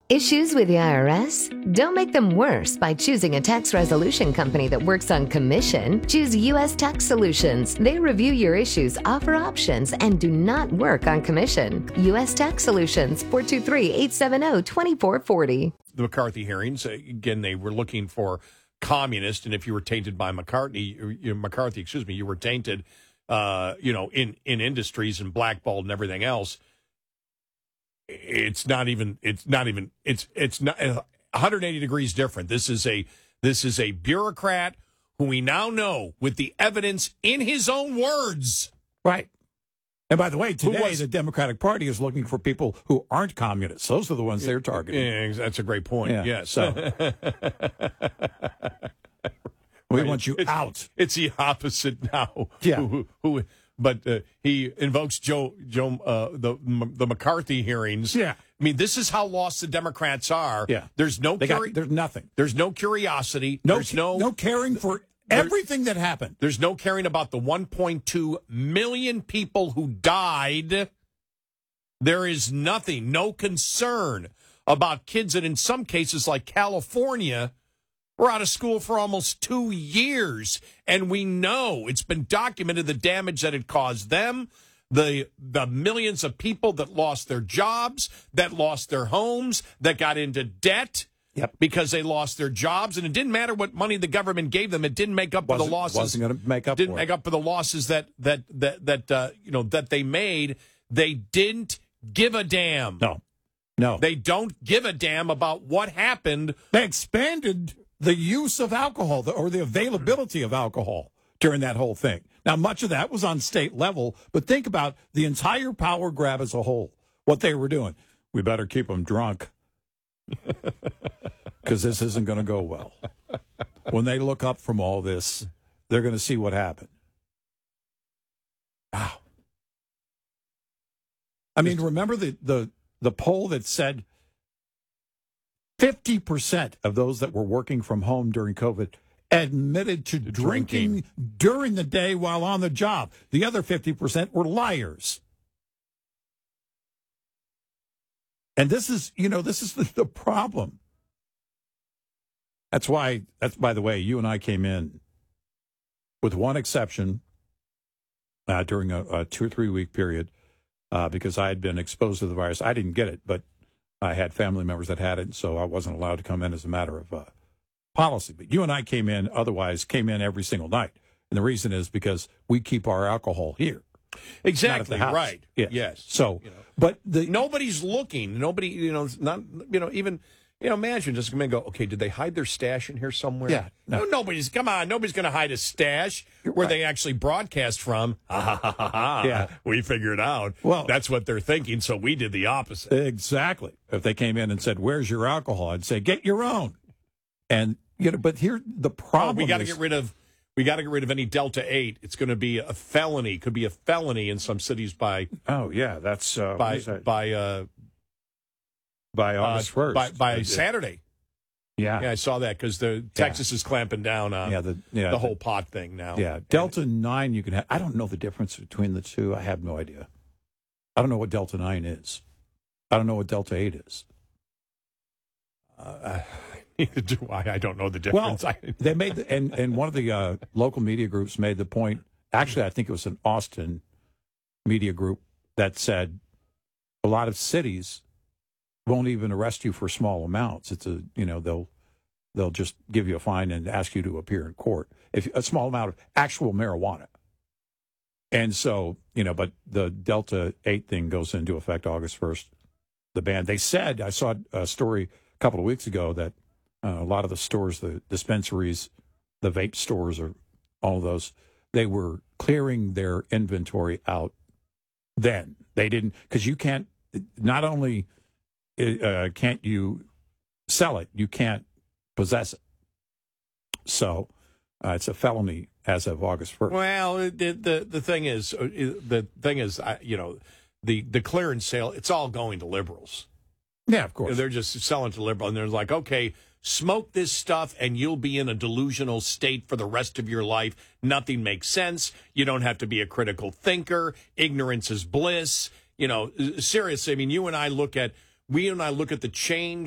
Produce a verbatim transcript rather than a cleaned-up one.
Issues with the I R S? Don't make them worse by choosing a tax resolution company that works on commission. Choose U S Tax Solutions. They review your issues, offer options, and do not work on commission. U S Tax Solutions, four two three, eight seven zero, two four four zero. The McCarthy hearings, again, they were looking for communist, and if you were tainted by McCartney, you know, McCarthy, excuse me, you were tainted, uh, you know, in, in industries and blackballed and everything else. It's not even. It's not even. It's it's not one hundred eighty degrees different. This is a this is a bureaucrat who we now know with the evidence in his own words. Right. And by the way, today was, the Democratic Party is looking for people who aren't communists. Those are the ones they're targeting. Yeah, that's a great point. Yeah, yes. So we right. want you it's, out. It's the opposite now. Yeah. Who, who, but uh, he invokes Joe Joe uh, the the McCarthy hearings. Yeah. I mean, this is how lost the Democrats are. Yeah. There's no they curi- got, there's nothing. There's no curiosity. No, there's no no caring for there, everything that happened. There's no caring about the one point two million people who died. There is nothing, no concern about kids that in some cases like California were out of school for almost two years. And we know it's been documented the damage that it caused them, the the millions of people that lost their jobs, that lost their homes, that got into debt yep. because they lost their jobs. And it didn't matter what money the government gave them. It didn't make up wasn't, for the losses. Wasn't going to make up Didn't for make it. up for the losses that, that, that, that uh, you know, that they made. They didn't give a damn. No. No. They don't give a damn about what happened. They expanded the use of alcohol the, or the availability of alcohol during that whole thing. Now, much of that was on state level, but think about the entire power grab as a whole, what they were doing. We better keep them drunk because this isn't going to go well. When they look up from all this, they're going to see what happened. Wow. I mean, remember the, the, the poll that said fifty percent of those that were working from home during COVID admitted to drinking, drinking during the day while on the job. The other fifty percent were liars. And this is, you know, this is the, the problem. That's why, that's, by the way, you and I came in with one exception uh, during a, a two or three week period uh, because I had been exposed to the virus. I didn't get it, but I had family members that had it, so I wasn't allowed to come in as a matter of uh, policy. But you and I came in, otherwise came in every single night. And the reason is because we keep our alcohol here. Exactly, right. Yes. yes. So, you know, but the, nobody's looking. Nobody, you know, not, you know, even, you know, imagine just come in and go, okay, did they hide their stash in here somewhere? Yeah. No, no nobody's, come on, nobody's going to hide a stash You're where right. they actually broadcast from. Ha, ha, ha, ha, ha. Yeah. We figured out. Well, that's what they're thinking, so we did the opposite. Exactly. If they came in and said, where's your alcohol? I'd say, get your own. And, you know, but here, the problem oh, we got to is, get rid of, we got to get rid of any Delta eight. It's going to be a felony. Could be a felony in some cities by. Oh, yeah, that's, uh, by, that? by, uh, by August first. By, by Saturday. Yeah. Yeah, I saw that because the Texas yeah. is clamping down on yeah, the, yeah, the whole pot thing now. Yeah, Delta nine you can have. I don't know the difference between the two. I have no idea. I don't know what Delta nine is. I don't know what Delta eight is. Uh, neither do I. I don't know the difference. Well, they made, the, and, and one of the uh, local media groups made the point, actually I think it was an Austin media group that said a lot of cities won't even arrest you for small amounts. It's a, you know, they'll they'll just give you a fine and ask you to appear in court if a small amount of actual marijuana. And so, you know, but the Delta eight thing goes into effect August first. The ban. They said, I saw a story a couple of weeks ago that uh, a lot of the stores, the dispensaries, the vape stores, or all of those, they were clearing their inventory out then. They didn't, because you can't, not only Uh, can't you sell it, you can't possess it. So uh, it's a felony as of August first. Well, the the, the thing is, uh, the thing is, uh, you know, the, the clearance sale, it's all going to liberals. Yeah, of course. They're just selling to liberals, and they're like, okay, smoke this stuff, and you'll be in a delusional state for the rest of your life. Nothing makes sense. You don't have to be a critical thinker. Ignorance is bliss. You know, seriously, I mean, you and I look at, we and I look at the change